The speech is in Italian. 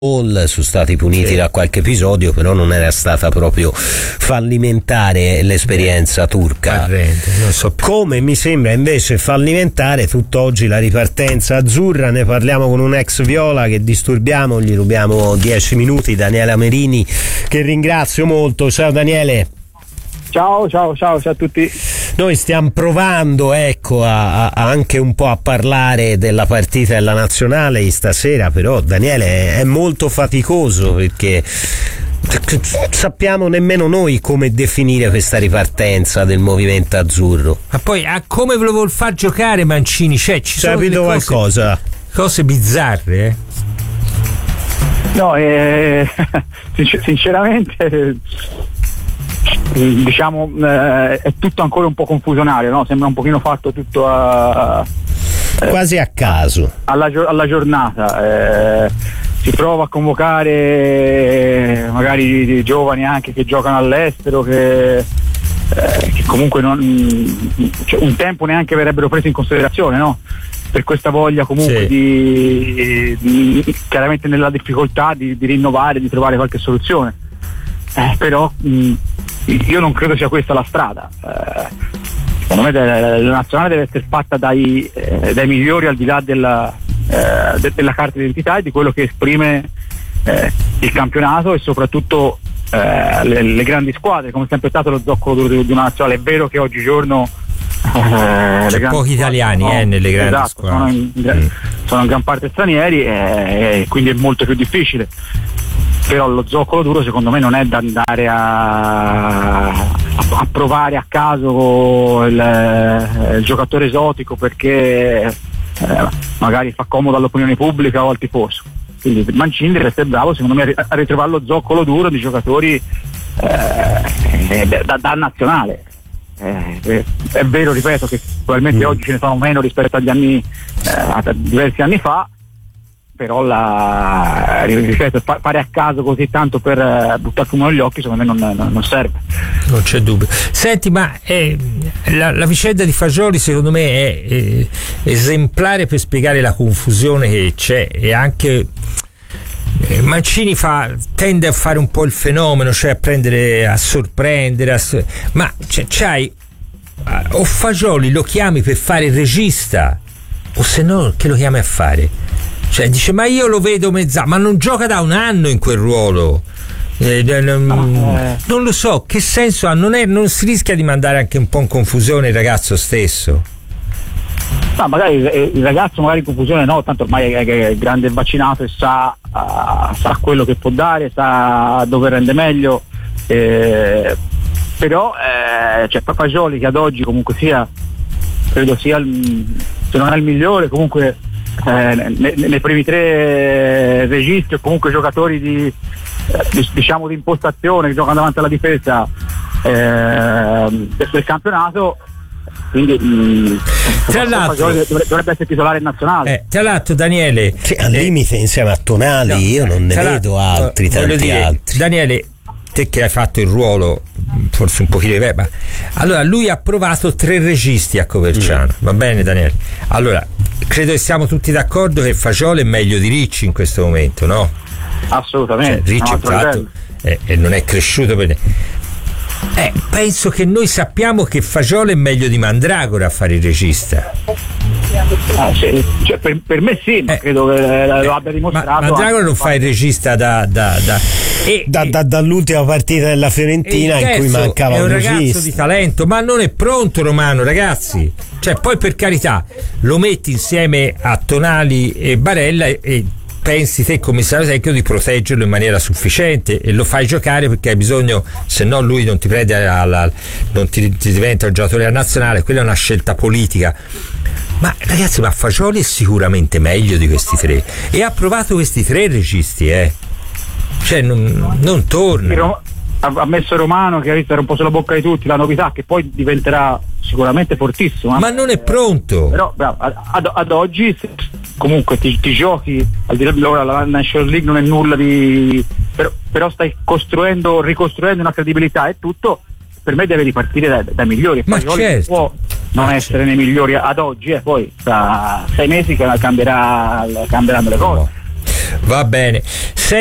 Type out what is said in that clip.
sono stati puniti da qualche episodio, però non era stata proprio fallimentare l'esperienza turca. Non so più. Come mi sembra invece fallimentare tutt'oggi la ripartenza azzurra. Ne parliamo con un ex Viola che disturbiamo, gli rubiamo 10 minuti, Daniele Amerini, che ringrazio molto. Ciao Daniele. Ciao a tutti. Noi stiamo provando anche un po' a parlare della partita della nazionale stasera, però Daniele è molto faticoso perché sappiamo nemmeno noi come definire questa ripartenza del movimento azzurro. Ma poi come ve lo vuol far giocare Mancini? Cioè, ci sono capito qualcosa? Cose bizzarre, No, sinceramente diciamo è tutto ancora un po' confusionario, no? Sembra un pochino fatto tutto quasi a caso alla giornata. Si prova a convocare magari giovani anche che giocano all'estero, che comunque un tempo neanche verrebbero presi in considerazione, no? Per questa voglia comunque di chiaramente nella difficoltà di rinnovare, di trovare qualche soluzione. Però io non credo sia questa la strada. Secondo me la nazionale deve essere fatta dai migliori, al di là della carta d'identità e di quello che esprime il campionato e soprattutto le grandi squadre, come è sempre stato lo zoccolo duro di una nazionale. È vero che oggigiorno c'è pochi italiani nelle grandi squadre, sono in gran parte stranieri e quindi è molto più difficile. Però lo zoccolo duro secondo me non è da andare a provare a caso il giocatore esotico perché magari fa comodo all'opinione pubblica o al tifoso. Quindi Mancini deve essere bravo secondo me a ritrovare lo zoccolo duro di giocatori da nazionale. È vero, ripeto, che probabilmente oggi ce ne sono meno rispetto agli anni a diversi anni fa, però ripeto, fare a caso così tanto per buttare fumo negli occhi secondo me non serve. Non c'è dubbio. Senti, ma la vicenda di Fagioli secondo me è esemplare per spiegare la confusione che c'è, e anche Mancini tende a fare un po' il fenomeno, cioè a sorprendere, ma c'hai o Fagioli lo chiami per fare il regista, o se no che lo chiami a fare? Cioè dice, ma io lo vedo ma non gioca da un anno in quel ruolo. Non lo so, che senso ha? Non si rischia di mandare anche un po' in confusione il ragazzo stesso? No, magari il ragazzo in confusione no, tanto ormai è grande e vaccinato e sa quello che può dare, sa dove rende meglio, però c'è Fagioli che ad oggi comunque credo sia se non è il migliore, comunque nei primi tre registri o comunque giocatori di impostazione che giocano davanti alla difesa del campionato, quindi tra l'altro dovrebbe essere titolare nazionale. Tra l'altro Daniele, al limite insieme a Tonali io non ne vedo altri. Daniele, te che hai fatto il ruolo forse un pochino ma allora lui ha provato 3 registi a Coverciano, va bene Daniele? Allora credo che siamo tutti d'accordo che Fagioli è meglio di Ricci in questo momento, no? Assolutamente. Ricci infatti non è cresciuto bene. Penso che noi sappiamo che Fagioli è meglio di Mandragora a fare il regista. Sì. Cioè, per me sì, ma credo che lo abbia dimostrato. Mandragora non fa il regista dall'ultima partita della Fiorentina in cui mancava un regista. È un ragazzo di talento, ma non è pronto Romano, ragazzi. Cioè, poi per carità lo metti insieme a Tonali e Barella e pensi te, commissario tecnico, di proteggerlo in maniera sufficiente e lo fai giocare perché hai bisogno, se no lui non ti prende non ti diventa un giocatore della nazionale. Quella è una scelta politica. Ma ragazzi, ma Fagioli è sicuramente meglio di questi 3 e ha provato questi 3 registi, cioè non torna. Ha messo Romano che ha visto era un po' sulla bocca di tutti, la novità che poi diventerà sicuramente fortissima, ma non è pronto. Però ad oggi comunque ti giochi, al di là dell'ora la National League non è nulla di però stai ricostruendo una credibilità e tutto. Per me deve ripartire dai migliori. Ma certo, può non essere nei migliori ad oggi, poi tra 6 mesi cambieranno le cose. Va bene.